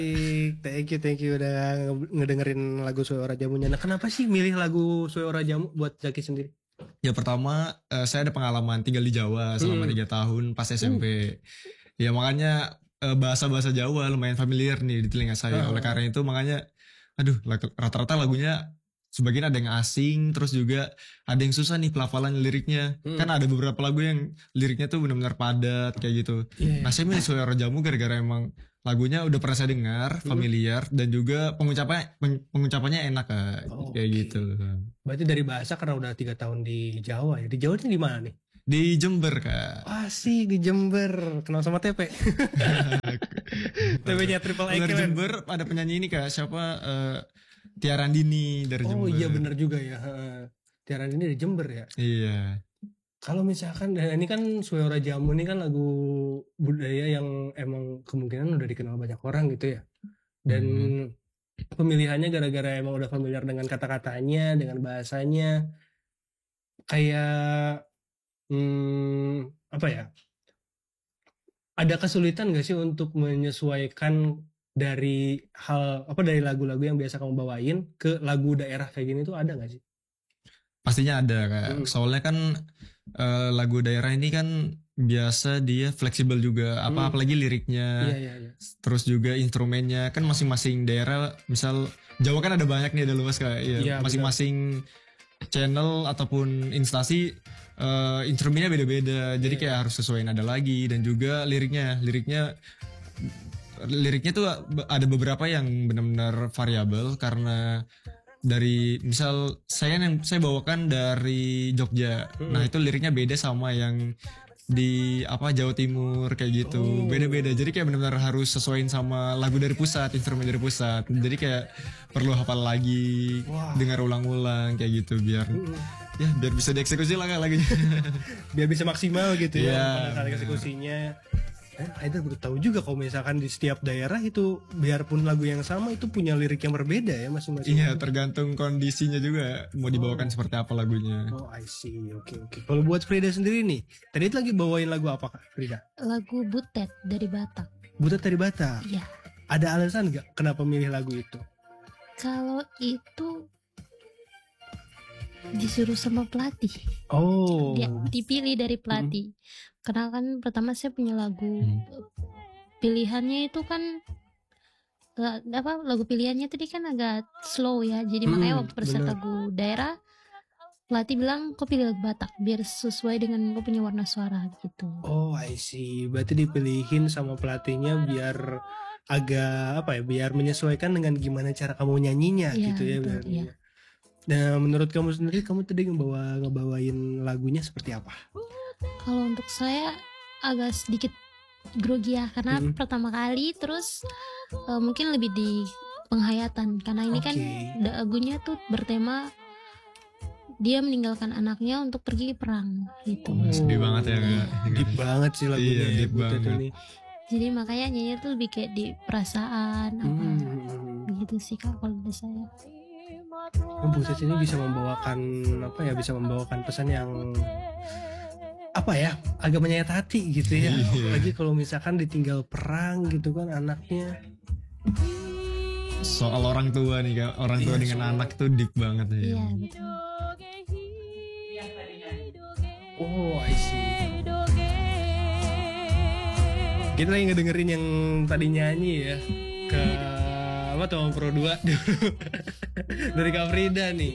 Thank you udah ngedengerin lagu Suara Jamunya. Nah, kenapa sih milih lagu Suara Jamu buat Zaki sendiri? Ya pertama saya ada pengalaman tinggal di Jawa selama 3 tahun pas SMP. Ya makanya bahasa-bahasa Jawa lumayan familiar nih di telinga saya. Oleh karena itu makanya rata-rata lagunya sebagian ada yang asing, terus juga ada yang susah nih pelafalan liriknya. Kan ada beberapa lagu yang liriknya tuh benar-benar padat kayak gitu. Nah saya milih Suara Jamu gara-gara emang lagunya udah pernah saya dengar, familiar, dan juga pengucapannya enak kayak gitu. Berarti dari bahasa karena udah 3 tahun di Jawa ya. Di Jawa ini di mana nih? Di Jember Kak. Asik di Jember. Kenal sama TP. TP-nya Triple A. Dari Jember ada penyanyi ini Kak, siapa? Tiara Andini dari Jember. Oh iya benar juga ya. Tiara Andini dari Jember ya. Iya. Kalau misalkan ini kan Suara Jamu ini kan lagu budaya yang emang kemungkinan udah dikenal banyak orang gitu ya. Dan pemilihannya gara-gara emang udah familiar dengan kata-katanya, dengan bahasanya. Kayak apa ya? Ada kesulitan gak sih untuk menyesuaikan dari dari lagu-lagu yang biasa kamu bawain ke lagu daerah kayak gini tuh ada gak sih? Pastinya ada Kak. Soalnya kan lagu daerah ini kan biasa dia fleksibel juga, apalagi liriknya. Iya. Terus juga instrumennya kan masing-masing daerah, misal Jawa kan ada banyak nih, ada luas Kak. Iya, masing-masing channel ataupun instansi instrumennya beda-beda. Jadi kayak harus sesuai nada lagi, dan juga liriknya tuh ada beberapa yang benar-benar variabel karena dari misal saya bawakan dari Jogja. Nah, itu liriknya beda sama yang di Jawa Timur kayak gitu. Beda-beda. Jadi kayak benar-benar harus sesuaiin sama lagu dari pusat, instrumen dari pusat. Jadi kayak perlu hafal lagi, dengar ulang-ulang kayak gitu biar bisa dieksekusi lah lagunya. Biar bisa maksimal gitu ya pada saat eksekusinya. Aida baru tahu juga kalau misalkan di setiap daerah itu biarpun lagu yang sama itu punya lirik yang berbeda ya masing-masing. Iya, tergantung kondisinya juga mau dibawakan seperti apa lagunya. Oh, I see. Oke. Kalau buat Frida sendiri nih, tadi lagi bawain lagu apa Kak Frida? Lagu Butet dari Batak. Butet dari Batak? Iya. Ada alasan nggak kenapa milih lagu itu? Kalau itu disuruh sama pelatih. Oh. Dia dipilih dari pelatih. Karena kan pertama saya punya lagu pilihannya itu kan lagu pilihannya tadi kan agak slow ya. Jadi makanya waktu perset lagu daerah pelatih bilang kau pilih lagu Batak biar sesuai dengan kau punya warna suara gitu. Oh, I see. Berarti dipilihin sama pelatihnya biar agak biar menyesuaikan dengan gimana cara kamu nyanyinya gitu ya. Betul, iya. Nah, menurut kamu sendiri, kamu tadi ngebawain lagunya seperti apa? Kalau untuk saya agak sedikit grogi ya, karena pertama kali, terus mungkin lebih di penghayatan, karena ini kan lagunya tuh bertema dia meninggalkan anaknya untuk pergi perang gitu. Sedih banget ya Kak. Deep banget sih lagunya. Iya, deep banget. Ini. Jadi makanya nyanyi tuh lebih kayak di perasaan begitu sih Kak kalau dari saya. Butet ini bisa membawakan pesan yang agak menyayat hati gitu ya. Apalagi kalau misalkan ditinggal perang gitu kan anaknya. Soal orang tua nih Kak, orang tua dengan anak tuh deep banget ya. Iya betul. Oh, I see. Kita lagi ngedengerin yang tadi nyanyi ya ke Tawang Pro 2 dari Kak Frida nih.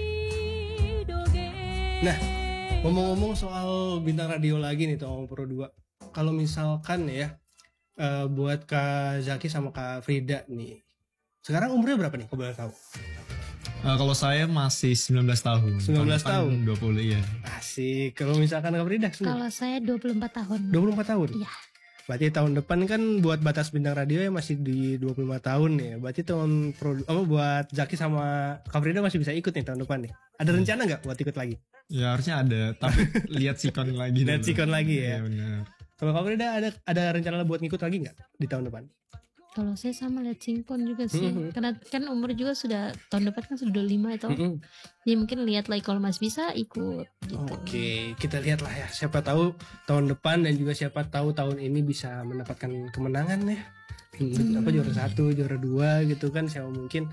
Nah, ngomong-ngomong soal bintang radio lagi nih Tawang Pro 2. Kalau misalkan ya buat Kak Zaki sama Kak Frida nih, sekarang umurnya berapa nih kalau boleh tahu? Kalau saya masih 19 tahun. 19 tahun? 20 iya. Asik. Kalau misalkan Kak Frida? Kalau saya 24 tahun. 24 tahun? Iya. Berarti tahun depan kan buat batas bintang radio ya masih di 25 tahun ya. Berarti buat Zaki sama Kak Frida masih bisa ikut nih tahun depan nih. Ada rencana nggak buat ikut lagi? Ya harusnya ada, tapi lihat sikon lagi. Lihat sikon lagi ya. Iya benar. Kalau Kak Frida ada rencana buat ngikut lagi nggak di tahun depan? Kalau saya sama lihat singkon juga sih, karena kan umur juga sudah tahun depan kan sudah 25 itu, jadi mungkin lihat lagi kalau masih bisa ikut. Gitu. Oke, kita lihat lah ya. Siapa tahu tahun depan dan juga siapa tahu tahun ini bisa mendapatkan kemenangan ya. apa juara 1, juara 2 gitu kan, sama mungkin